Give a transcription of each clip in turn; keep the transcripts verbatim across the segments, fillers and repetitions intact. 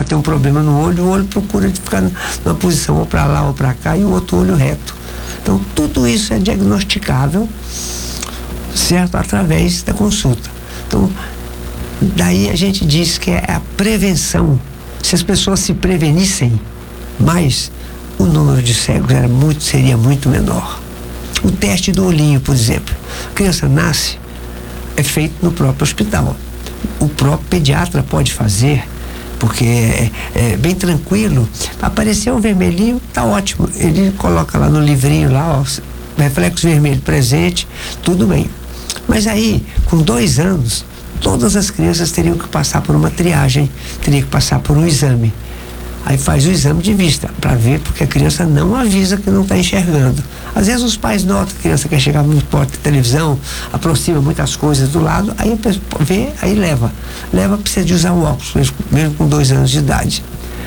pessoa tem um problema no olho, o olho procura ficar numa posição ou para lá ou para cá, e o outro olho reto. Então, tudo isso é diagnosticável, certo? Através da consulta. Então, daí a gente diz que é a prevenção. Se as pessoas se prevenissem mais, o número de cegos era muito, seria muito menor. O teste do olhinho, por exemplo. A criança nasce, é feito no próprio hospital. O próprio pediatra pode fazer, porque é, é bem tranquilo. Apareceu um vermelhinho, tá ótimo. Ele coloca lá no livrinho, lá, ó, reflexo vermelho presente, tudo bem. Mas aí, com dois anos, todas as crianças teriam que passar por uma triagem, teriam que passar por um exame. Aí faz o exame de vista, para ver, porque a criança não avisa que não está enxergando. Às vezes os pais notam que a criança quer chegar muito perto da televisão, aproxima muitas coisas do lado, aí a pessoa vê, aí leva. Leva, precisa de usar o óculos, mesmo, mesmo com dois anos de idade.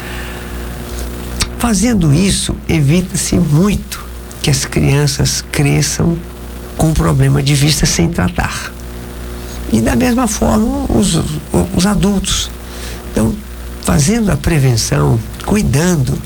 Fazendo isso, evita-se muito que as crianças cresçam com problema de vista sem tratar. E da mesma forma os, os adultos. Então, fazendo a prevenção, cuidando,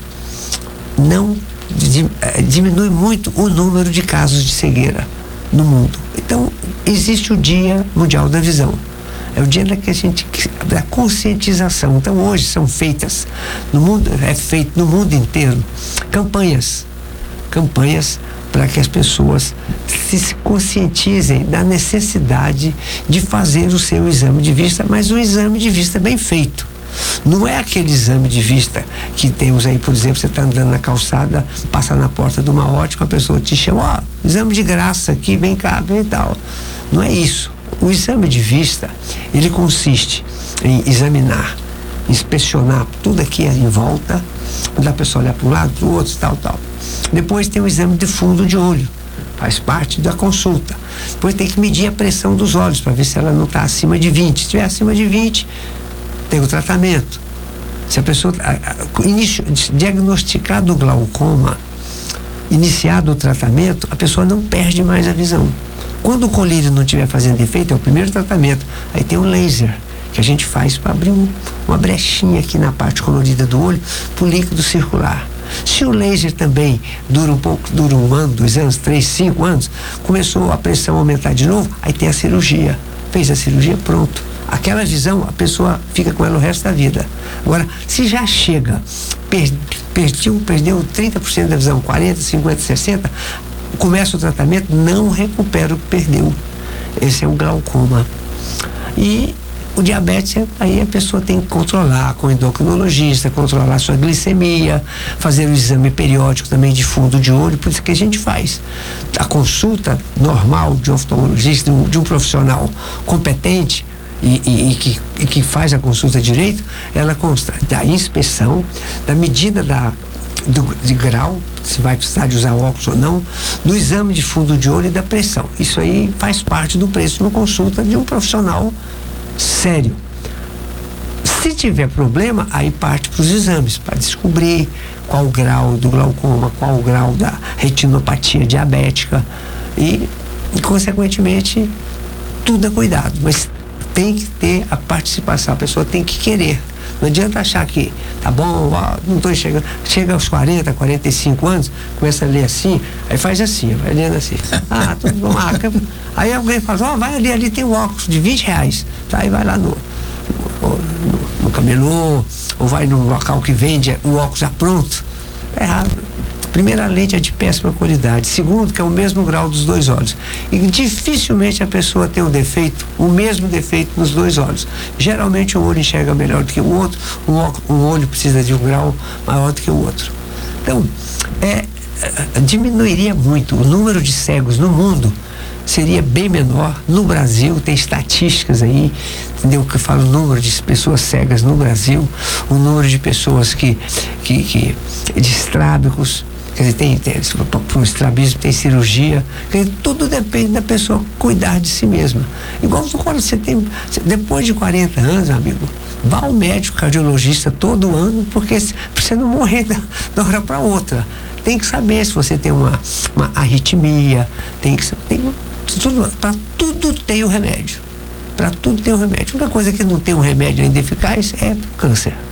não diminui muito o número de casos de cegueira no mundo. Então, existe o Dia Mundial da Visão. É o dia da, que a gente, da conscientização. Então, hoje são feitas no mundo, é feito no mundo inteiro campanhas, campanhas para que as pessoas se conscientizem da necessidade de fazer o seu exame de vista, mas um exame de vista bem feito. Não é aquele exame de vista que temos aí, por exemplo, você está andando na calçada, passa na porta de uma ótica, a pessoa te chama, ó, oh, exame de graça aqui, vem cá, vem e tal. Não é isso. O exame de vista, ele consiste em examinar, inspecionar tudo aqui em volta, quando a pessoa olhar para um lado, para o outro, tal, tal. Depois tem o exame de fundo de olho, faz parte da consulta. Depois tem que medir a pressão dos olhos, para ver se ela não está acima de vinte. Se estiver acima de vinte, tem o tratamento. Se a pessoa inicio, diagnosticado o glaucoma, iniciado o tratamento, a pessoa não perde mais a visão. Quando o colírio não estiver fazendo efeito, é o primeiro tratamento. Aí tem o laser, que a gente faz para abrir um, uma brechinha aqui na parte colorida do olho para o líquido circular. Se o laser também dura um pouco, dura um ano, dois anos, três, cinco anos, começou a pressão a aumentar de novo, aí tem a cirurgia. Fez a cirurgia, pronto. Aquela visão, a pessoa fica com ela o resto da vida. Agora, se já chega, per, perdeu, perdeu trinta por cento da visão, quarenta, cinquenta, sessenta, começa o tratamento, não recupera o que perdeu. Esse é o glaucoma. E o diabetes, aí a pessoa tem que controlar com o endocrinologista, controlar sua glicemia, fazer o exame periódico também de fundo de olho, por isso que a gente faz. A consulta normal de um oftalmologista, de um, de um profissional competente, E, e, e, que, e que faz a consulta direito, ela consta da inspeção, da medida da, do, de grau, se vai precisar de usar óculos ou não, do exame de fundo de olho e da pressão. Isso aí faz parte do preço de uma consulta de um profissional sério. Se tiver problema, aí parte para os exames, para descobrir qual o grau do glaucoma, qual o grau da retinopatia diabética e, e consequentemente, tudo é cuidado. Mas tem que ter a participação, a pessoa tem que querer. Não adianta achar que, tá bom, ó, não estou chegando. Chega aos quarenta, quarenta e cinco anos, começa a ler assim, aí faz assim, vai lendo assim. Ah, tudo bom. Ah, aí alguém fala, ó, oh, vai ali, ali tem um óculos de vinte reais. Tá, aí vai lá no, no, no camelô, ou vai num local que vende o óculos já pronto. É errado. Primeiro, a lente é de péssima qualidade. Segundo, que é o mesmo grau dos dois olhos. E dificilmente a pessoa tem um defeito, o mesmo defeito nos dois olhos. Geralmente um olho enxerga melhor do que o outro, um, um olho precisa de um grau maior do que o outro. Então, é, diminuiria muito o número de cegos no mundo, seria bem menor. No Brasil, tem estatísticas aí, entendeu? Que fala o número de pessoas cegas no Brasil, o número de pessoas que, que, que de estrábicos. Quer dizer, tem, tem, para o estrabismo tem cirurgia, quer dizer, tudo depende da pessoa cuidar de si mesma. Igual quando você tem, depois de quarenta anos, amigo, vá ao médico cardiologista todo ano, porque para você não morrer da, da hora para outra. Tem que saber se você tem uma, uma arritmia, tem que tem, para tudo tem o remédio. Para tudo tem o remédio. A única coisa que não tem um remédio ainda eficaz é câncer.